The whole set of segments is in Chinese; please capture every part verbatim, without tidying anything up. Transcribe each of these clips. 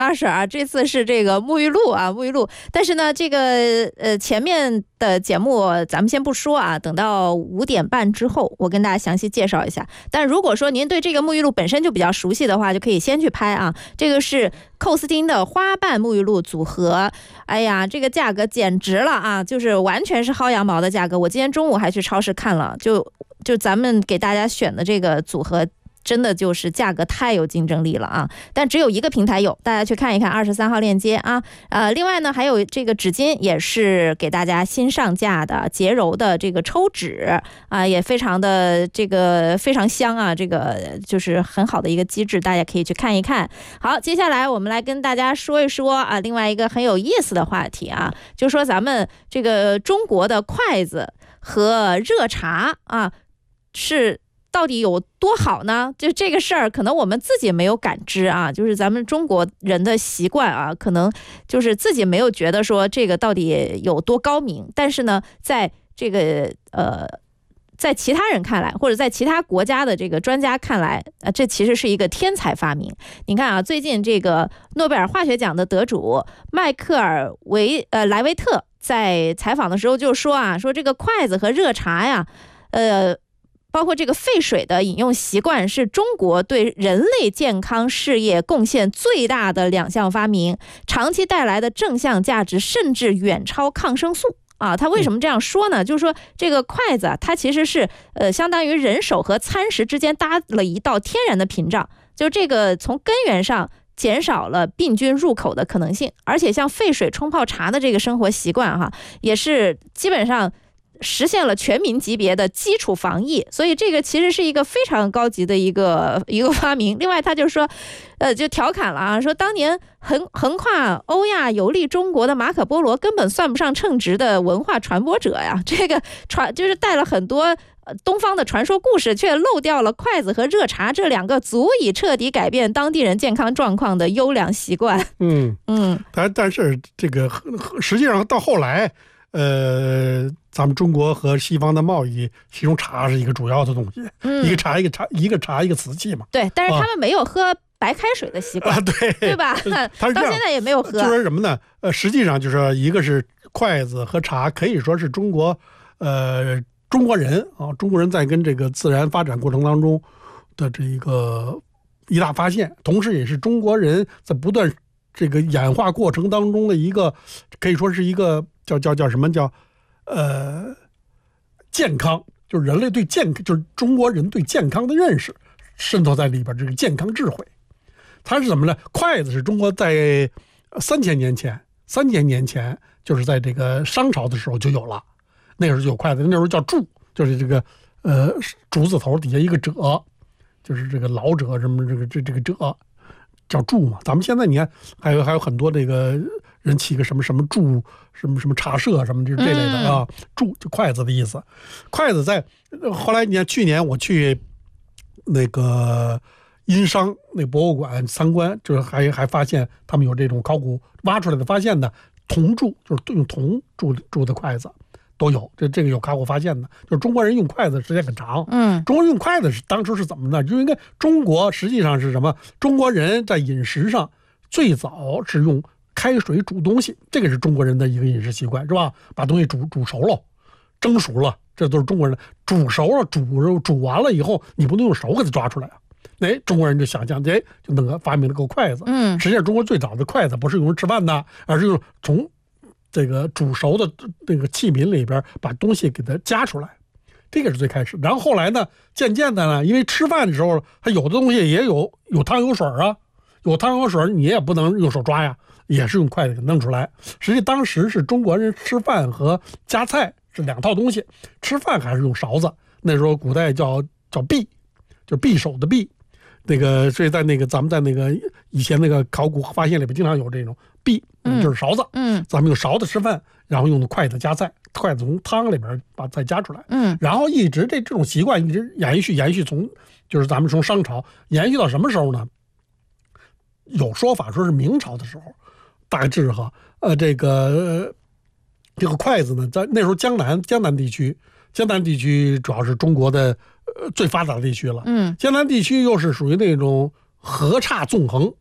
二婶啊，这次是这个沐浴露啊，沐浴露。但是呢，这个呃前面的节目咱们先不说啊，等到五点半之后，我跟大家详细介绍一下。但如果说您对这个沐浴露本身就比较熟悉的话，就可以先去拍啊。这个是蔻斯汀的花瓣沐浴露组合，哎呀，这个价格简直了啊，就是完全是薅羊毛的价格。我今天中午还去超市看了，就就咱们给大家选的这个组合。真的就是价格太有竞争力了啊！但只有一个平台有，大家去看一看二十三号链接啊。呃，另外呢，还有这个纸巾也是给大家新上架的洁柔的这个抽纸啊，也非常的这个非常香啊，这个就是很好的一个机制，大家可以去看一看。好，接下来我们来跟大家说一说啊，另外一个很有意思的话题啊，就说咱们这个中国的筷子和热茶啊是。到底有多好呢？就这个事儿，可能我们自己没有感知啊，就是咱们中国人的习惯啊，可能就是自己没有觉得说这个到底有多高明。但是呢，在这个呃，在其他人看来，或者在其他国家的这个专家看来，呃，这其实是一个天才发明。你看啊，最近这个诺贝尔化学奖的得主迈克尔维呃莱维特在采访的时候就说啊，说这个筷子和热茶呀，呃。包括这个沸水的饮用习惯是中国对人类健康事业贡献最大的两项发明，长期带来的正向价值甚至远超抗生素啊。他为什么这样说呢？就是说这个筷子啊，它其实是呃相当于人手和餐食之间搭了一道天然的屏障，就这个从根源上减少了病菌入口的可能性，而且像沸水冲泡茶的这个生活习惯哈，也是基本上实现了全民级别的基础防疫，所以这个其实是一个非常高级的一个一个发明。另外，他就说，呃，就调侃了啊，说当年横横跨欧亚游历中国的马可波罗根本算不上称职的文化传播者呀，这个传就是带了很多东方的传说故事，却漏掉了筷子和热茶这两个足以彻底改变当地人健康状况的优良习惯。 嗯嗯，但但是这个实际上到后来。呃，咱们中国和西方的贸易，其中茶是一个主要的东西，嗯、一个茶一个茶一个茶一个瓷器嘛。 对，但是他们没有喝白开水的习惯，啊、 对对吧？他是到现在也没有喝。 就说什么呢？呃，实际上就是一个是筷子和茶，可以说是中国呃中国人啊，中国人在跟这个自然发展过程当中的这一个一大发现，同时也是中国人在不断这个演化过程当中的一个，可以说是一个。叫叫叫什么叫，呃，健康，就是人类对健康，就是中国人对健康的认识渗透在里边，这个健康智慧，它是怎么呢？筷子是中国在三千年前，三千年前就是在这个商朝的时候就有了，那时候就有筷子，那时候叫箸，就是这个呃竹字头底下一个者，就是这个老者什么这个这这个者叫箸嘛。咱们现在你看还有还有很多这个。人起个什么什么箸，什么什么茶社什么这这类的啊，箸就筷子的意思。筷子在后来你看，去年我去那个殷商那博物馆参观，就是还还发现他们有这种考古挖出来的发现的铜铸，就是用铜铸铸的筷子都有。这这个有考古发现的，就是中国人用筷子时间很长。嗯，中国人用筷子是当初是怎么呢？就应该中国实际上是什么？中国人在饮食上最早是用。开水煮东西，这个是中国人的一个饮食习惯，是吧？把东西煮煮熟了，蒸熟了，这都是中国人的。煮熟了，煮煮完了以后，你不能用手给它抓出来啊！哎，中国人就想象，哎，就那个发明了个筷子。嗯，实际上中国最早的筷子不是用来吃饭的，而是用从这个煮熟的这个器皿里边把东西给它夹出来，这个是最开始。然后后来呢，渐渐的呢，因为吃饭的时候，它有的东西也有有汤有水啊，有汤有水，你也不能用手抓呀。也是用筷子给弄出来。实际当时是中国人吃饭和夹菜是两套东西，吃饭还是用勺子。那时候古代叫叫匕，就匕首的匕。那个所以在那个咱们在那个以前那个考古发现里边经常有这种匕，就是勺子。嗯，咱们用勺子吃饭，然后用筷子夹菜，筷子从汤里边把菜夹出来。嗯，然后一直这这种习惯一直延续延续，从就是咱们从商朝延续到什么时候呢？有说法说是明朝的时候。大致哈，呃，这个、呃、这个筷子呢，在那时候江南江南地区，江南地区主要是中国的呃最发达的地区了。嗯，江南地区又是属于那种河岔纵横，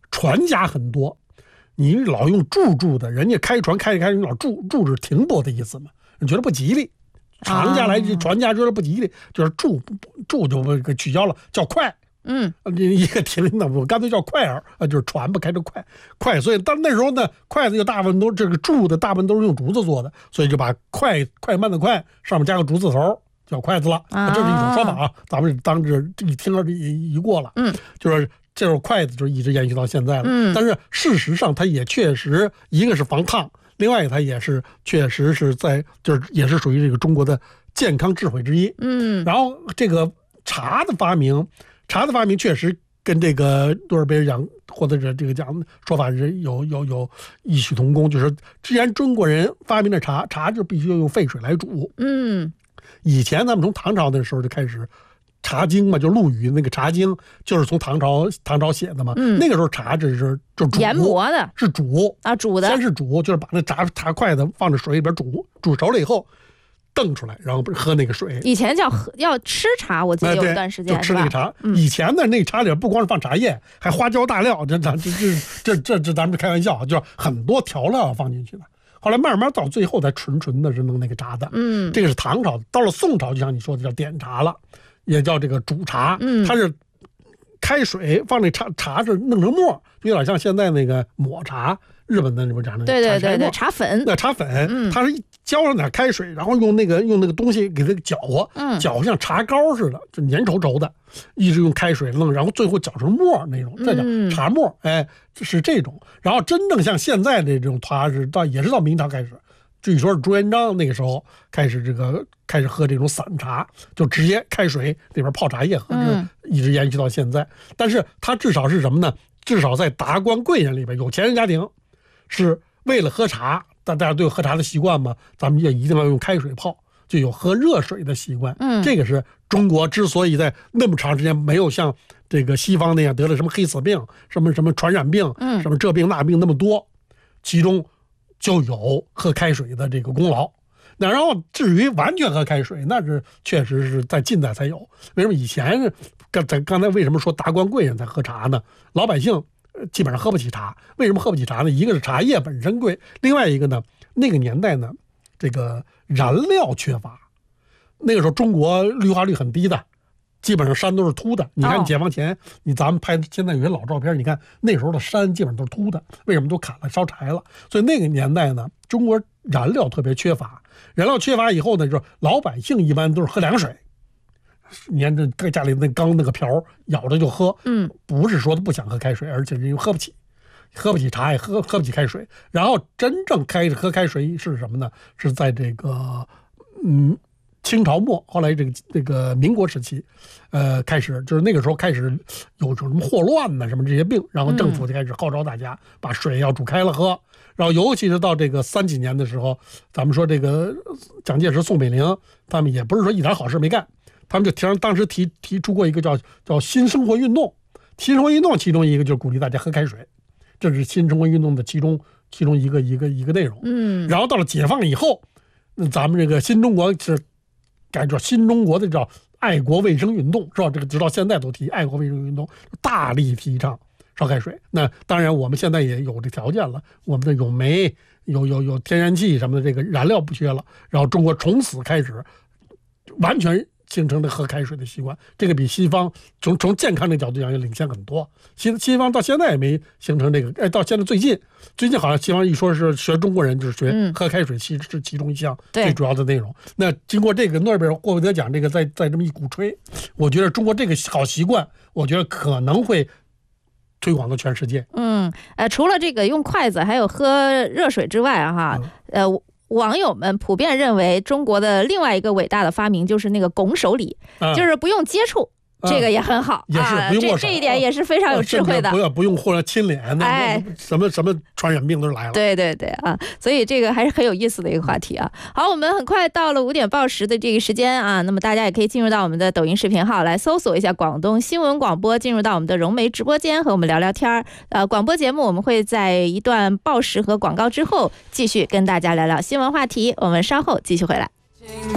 船家很多，你老用驻驻的，人家开船开着开着，你老驻驻是停泊的意思嘛，你觉得不吉利。厂家来，船家觉得不吉利，就是驻驻就给取消了，叫快。 嗯， 一个停那我干脆叫快儿啊，就是船不开着快快，所以但那时候呢，筷子又大部分都这个铸的大部分都是用竹子做的，所以就把快快慢的快上面加个竹字头叫筷子了，啊、这是一种说法啊。咱们当这一听了一一过了， 嗯， 就是这种筷子就一直延续到现在了。 嗯， 但是事实上它也确实一个是防烫，另外它也是确实是在就是也是属于这个中国的健康智慧之一。 嗯， 然后这个茶的发明。茶的发明确实跟这个诺贝尔奖或者是这个奖说法是有有有异曲同工，就是既然中国人发明了茶，茶就必须要用沸水来煮。 嗯， 以前咱们从唐朝的时候就开始茶经嘛，就陆羽那个茶经就是从唐朝唐朝写的嘛。 嗯， 那个时候茶这是就煮研磨的， 是煮啊煮的， 先是煮，就是把那茶茶筷子放在水里边煮，煮熟了以后。瞪出来，然后喝那个水。 以前叫喝要吃茶，我记得有一段时间、 哎、就吃那个茶、 嗯。 以前的那茶里不光是放茶叶，还花椒大料，这这这这这这咱们开玩笑，就是很多调料放进去的。后来慢慢到最后才纯纯的是弄那个茶的。 嗯， 这个是唐朝，到了宋朝就像你说的叫点茶了，也叫这个煮茶。 嗯， 它是开水放那茶茶是弄成沫，就有点像现在那个抹茶。日本的那种茶， 对对对对，茶粉， 那茶粉，嗯、它是浇上点开水，然后用那个用那个东西给它搅和， 嗯， 搅像茶膏似的，就粘稠稠的，一直用开水弄，然后最后搅成沫那种，这叫茶沫，嗯、哎，是这种。然后真正像现在的这种茶是到也是到明朝开始，据说是朱元璋那个时候开始这个开始喝这种散茶，就直接开水里边泡茶叶喝，嗯、一直延续到现在。但是它至少是什么呢？至少在达官贵人里边，有钱人家庭。是为了喝茶，大家都有喝茶的习惯嘛，咱们也一定要用开水泡，就有喝热水的习惯。 嗯， 这个是中国之所以在那么长时间没有像这个西方那样得了什么黑死病、什么什么传染病、 嗯， 什么这病那病那么多，其中就有喝开水的这个功劳。那然后至于完全喝开水，那是确实是在近代才有。为什么以前刚才刚才为什么说达官贵人才喝茶呢？老百姓。基本上喝不起茶，为什么喝不起茶呢？一个是茶叶本身贵，另外一个呢，那个年代呢，这个燃料缺乏。那个时候中国绿化率很低的，基本上山都是秃的。你看解放前，哦、你咱们拍现在有些老照片，你看那时候的山基本上都是秃的，为什么都砍了烧柴了？所以那个年代呢，中国燃料特别缺乏。燃料缺乏以后呢，就是老百姓一般都是喝凉水。粘着家里那缸那个瓢舀着就喝， 嗯， 不是说他不想喝开水，而且是因为喝不起，喝不起茶也喝喝不起开水。然后真正开喝开水是什么呢？是在这个嗯清朝末，后来这个这个民国时期，呃，开始就是那个时候开始有什么霍乱呐什么这些病，然后政府就开始号召大家把水要煮开了喝。然后尤其是到这个三几年的时候，咱们说这个蒋介石、宋美龄他们也不是说一点好事没干。他们就提当时提提出过一个叫叫新生活运动，新生活运动其中一个就是鼓励大家喝开水，这是新生活运动的其中其中一个一个一个内容。 嗯， 然后到了解放以后，咱们这个新中国是改叫新中国的叫爱国卫生运动，是吧？这个直到现在都提爱国卫生运动，大力提倡烧开水。那当然我们现在也有这条件了，我们的有煤有有有天然气什么的，这个燃料不缺了，然后中国从此开始完全形成了喝开水的习惯，这个比西方从从健康的角度讲也领先很多。西西方到现在也没形成这个，哎，到现在最近最近好像西方一说是学中国人就是学喝开水，其实是其中一项最主要的内容。那经过这个诺贝尔获得奖这个再再这么一鼓吹，我觉得中国这个好习惯，我觉得可能会推广到全世界。 嗯，呃，除了这个用筷子还有喝热水之外啊，哈，嗯、呃。网友们普遍认为，中国的另外一个伟大的发明就是那个拱手礼，啊、就是不用接触，啊、这个也很好， 也是不用握手， 这这一点也是非常有智慧的。 不要不用或者亲脸， 哎， 什么什么传染病都来了。 对对对啊，所以这个还是很有意思的一个话题啊。好，我们很快到了五点报时的这个时间啊，那么大家也可以进入到我们的抖音视频号来搜索一下广东新闻广播，进入到我们的融媒直播间和我们聊聊天儿。呃，广播节目我们会在一段报时和广告之后继续跟大家聊聊新闻话题，我们稍后继续回来。